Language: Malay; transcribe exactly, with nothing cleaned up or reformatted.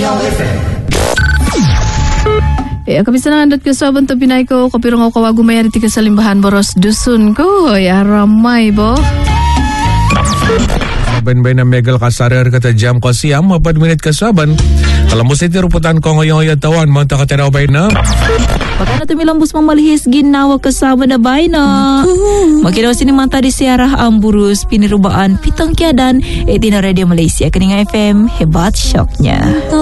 Riau F M. Ya, kami senang anda kesuaban untuk pinai ko kopi rongau kawagu maya di tiga salimbahan boros dusun ko. Ya, ramai bo. Ben-ben na Megal Kasarir kata jam ko siyam empat menit kesuaban. Kalau mesti ruputan ko ngoyo-ngoyo tawan manta ka tanaw bay na. Baka na tumilambus mamalihis ginawa kasama na bay na. Makinaw sini manta di siarah amburus pinirubaan pitang kiadan. E tina Radio Malaysia Keninga F M. Hebat syoknya.